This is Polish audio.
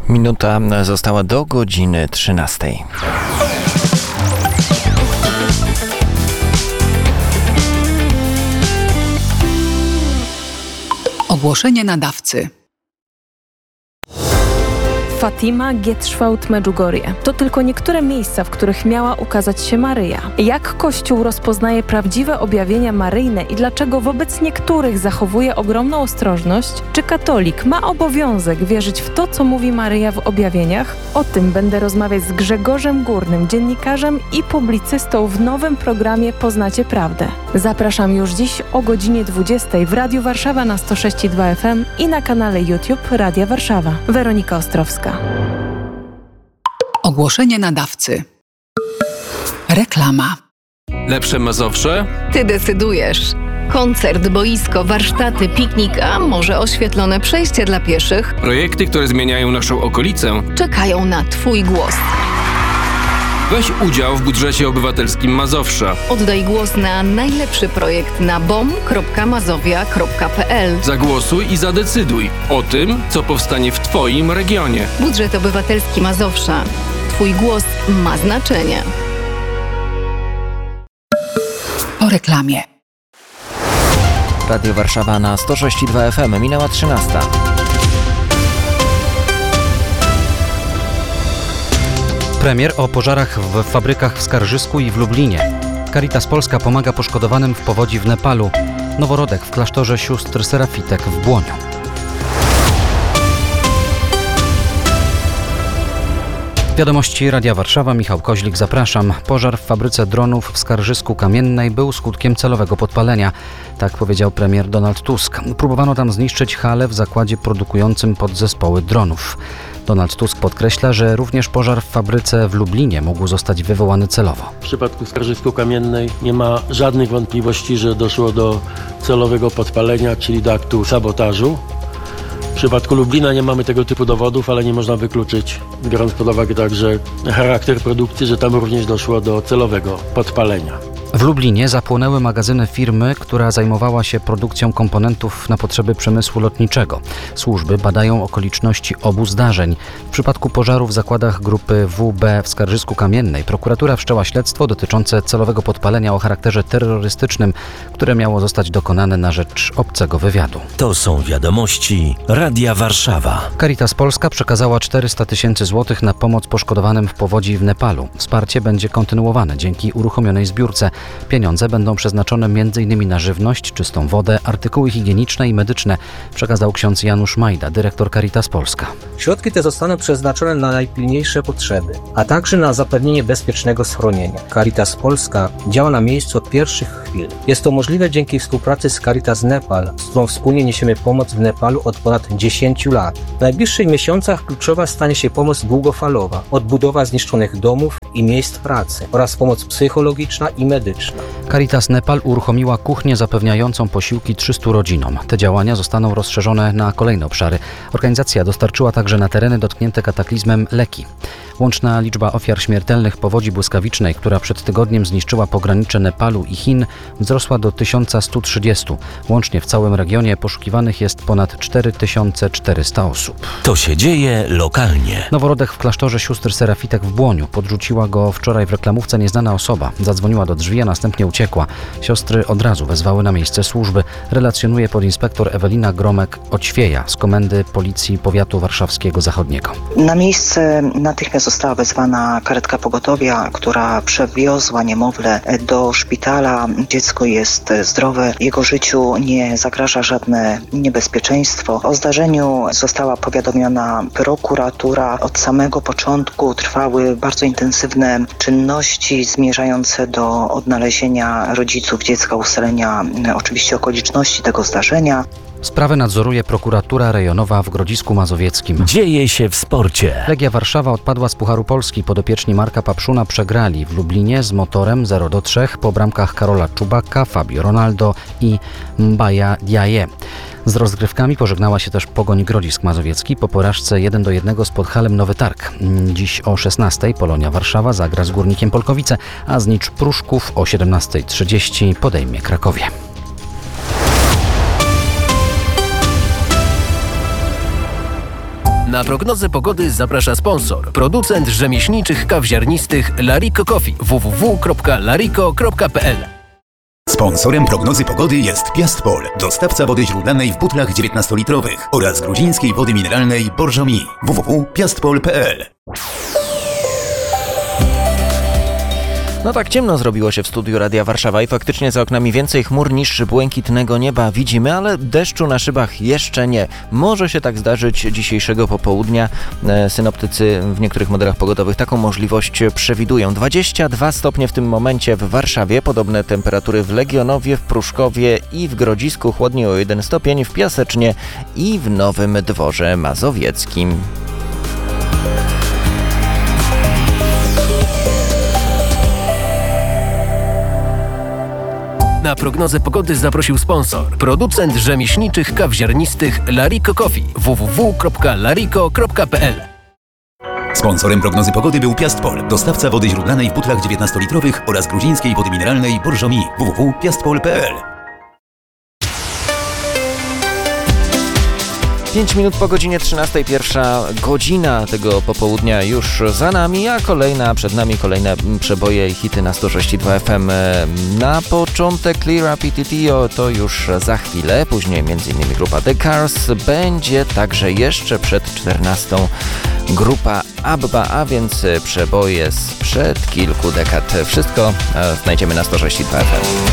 Minuta została do godziny 13. Ogłoszenie nadawcy. Fatima, Gietrzwałt, Medjugorje. To tylko niektóre miejsca, w których miała ukazać się Maryja. Jak Kościół rozpoznaje prawdziwe objawienia maryjne i dlaczego wobec niektórych zachowuje ogromną ostrożność? Czy katolik ma obowiązek wierzyć w to, co mówi Maryja w objawieniach? O tym będę rozmawiać z Grzegorzem Górnym, dziennikarzem i publicystą w nowym programie Poznacie Prawdę. Zapraszam już dziś o godzinie 20 w Radiu Warszawa na 106,2 FM i na kanale YouTube Radia Warszawa. Weronika Ostrowska. Ogłoszenie nadawcy. Reklama. Lepsze Mazowsze? Ty decydujesz. Koncert, boisko, warsztaty, piknik, a może oświetlone przejście dla pieszych? Projekty, które zmieniają naszą okolicę. Czekają na Twój głos. Weź udział w budżecie obywatelskim Mazowsza. Oddaj głos na najlepszy projekt na bom.mazowia.pl. Zagłosuj i zadecyduj o tym, co powstanie w Twoim regionie. Budżet obywatelski Mazowsza. Twój głos ma znaczenie. Po reklamie. Radio Warszawa na 106,2 FM. Minęła 13. Premier o pożarach w fabrykach w Skarżysku i w Lublinie. Caritas Polska pomaga poszkodowanym w powodzi w Nepalu. Noworodek w klasztorze sióstr Serafitek w Błoniu. Wiadomości Radia Warszawa, Michał Koźlik, zapraszam. Pożar w fabryce dronów w Skarżysku Kamiennej był skutkiem celowego podpalenia. Tak powiedział premier Donald Tusk. Próbowano tam zniszczyć halę w zakładzie produkującym podzespoły dronów. Donald Tusk podkreśla, że również pożar w fabryce w Lublinie mógł zostać wywołany celowo. W przypadku Skarżysku Kamiennej nie ma żadnych wątpliwości, że doszło do celowego podpalenia, czyli do aktu sabotażu. W przypadku Lublina nie mamy tego typu dowodów, ale nie można wykluczyć, biorąc pod uwagę także charakter produkcji, że tam również doszło do celowego podpalenia. W Lublinie zapłonęły magazyny firmy, która zajmowała się produkcją komponentów na potrzeby przemysłu lotniczego. Służby badają okoliczności obu zdarzeń. W przypadku pożaru w zakładach grupy WB w Skarżysku Kamiennej prokuratura wszczęła śledztwo dotyczące celowego podpalenia o charakterze terrorystycznym, które miało zostać dokonane na rzecz obcego wywiadu. To są wiadomości Radia Warszawa. Caritas Polska przekazała 400 000 złotych na pomoc poszkodowanym w powodzi w Nepalu. Wsparcie będzie kontynuowane dzięki uruchomionej zbiórce. Pieniądze będą przeznaczone m.in. na żywność, czystą wodę, artykuły higieniczne i medyczne, przekazał ksiądz Janusz Majda, dyrektor Caritas Polska. Środki te zostaną przeznaczone na najpilniejsze potrzeby, a także na zapewnienie bezpiecznego schronienia. Caritas Polska działa na miejscu od pierwszych chwil. Jest to możliwe dzięki współpracy z Caritas Nepal, z którą wspólnie niesiemy pomoc w Nepalu od ponad 10 lat. W najbliższych miesiącach kluczowa stanie się pomoc długofalowa, odbudowa zniszczonych domów i miejsc pracy oraz pomoc psychologiczna i medyczna. Caritas Nepal uruchomiła kuchnię zapewniającą posiłki 300 rodzinom. Te działania zostaną rozszerzone na kolejne obszary. Organizacja dostarczyła także na tereny dotknięte kataklizmem leki. Łączna liczba ofiar śmiertelnych powodzi błyskawicznej, która przed tygodniem zniszczyła pogranicze Nepalu i Chin, wzrosła do 1130. Łącznie w całym regionie poszukiwanych jest ponad 4400 osób. To się dzieje lokalnie. Noworodek w klasztorze sióstr Serafitek w Błoniu. Podrzuciła go wczoraj w reklamówce nieznana osoba. Zadzwoniła do drzwi, a następnie uciekła. Siostry od razu wezwały na miejsce służby. Relacjonuje podinspektor Ewelina Gromek-Oćwieja z Komendy Policji Powiatu Warszawskiego Zachodniego. Na miejsce natychmiast została wezwana karetka pogotowia, która przewiozła niemowlę do szpitala. Dziecko jest zdrowe, jego życiu nie zagraża żadne niebezpieczeństwo. O zdarzeniu została powiadomiona prokuratura. Od samego początku trwały bardzo intensywne czynności zmierzające do odnalezienia rodziców dziecka, ustalenia oczywiście okoliczności tego zdarzenia. Sprawę nadzoruje prokuratura rejonowa w Grodzisku Mazowieckim. Dzieje się w sporcie. Legia Warszawa odpadła z Pucharu Polski. Podopieczni Marka Papszuna przegrali w Lublinie z Motorem 0-3 po bramkach Karola Czubaka, Fabio Ronaldo i Mbaja Diaye. Z rozgrywkami pożegnała się też Pogoń Grodzisk Mazowiecki po porażce 1-1 z Podhalem Nowy Targ. Dziś o 16:00 Polonia Warszawa zagra z Górnikiem Polkowice, a Znicz Pruszków o 17:30 podejmie Krakowie. Na prognozę pogody zaprasza sponsor. Producent rzemieślniczych kaw ziarnistych Larico Coffee. www.larico.pl. Sponsorem prognozy pogody jest Piastpol, dostawca wody źródlanej w butlach 19-litrowych oraz gruzińskiej wody mineralnej Borżomi. www.piastpol.pl. No tak ciemno zrobiło się w studiu Radia Warszawa i faktycznie za oknami więcej chmur niż błękitnego nieba widzimy, ale deszczu na szybach jeszcze nie. Może się tak zdarzyć dzisiejszego popołudnia. Synoptycy w niektórych modelach pogodowych taką możliwość przewidują. 22 stopnie w tym momencie w Warszawie, podobne temperatury w Legionowie, w Pruszkowie i w Grodzisku, chłodniej o 1 stopień, w Piasecznie i w Nowym Dworze Mazowieckim. Na prognozę pogody zaprosił sponsor. Producent rzemieślniczych kaw ziarnistych Larico Coffee. www.larico.pl. Sponsorem prognozy pogody był Piastpol, dostawca wody źródlanej w butlach 19-litrowych oraz gruzińskiej wody mineralnej Borżomi. www.piastpol.pl. 5 minut po godzinie 13, pierwsza godzina tego popołudnia już za nami, a przed nami kolejne przeboje i hity na 106.2 FM. Na początek Clear Up PTTO to już za chwilę, później m.in. grupa The Cars, będzie także jeszcze przed 14 grupa ABBA, a więc przeboje sprzed kilku dekad. Wszystko znajdziemy na 106.2 FM.